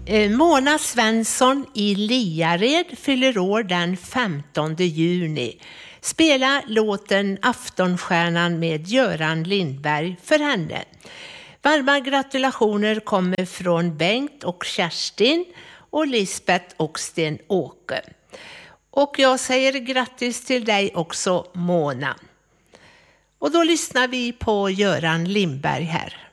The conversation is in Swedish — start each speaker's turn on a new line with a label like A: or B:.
A: Mona Svensson i Liared fyller år den 15 juni. Spela låten Aftonstjärnan med Göran Lindberg för henne. Varma gratulationer kommer från Bengt och Kerstin och Lisbeth och Sten-Åke. Och jag säger grattis till dig också, Mona. Och då lyssnar vi på Göran Lindberg här.